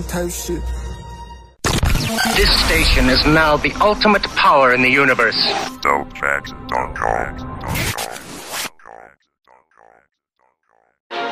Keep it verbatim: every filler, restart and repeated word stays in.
type shit. This station is now the ultimate power in the universe. Dope facts dot com.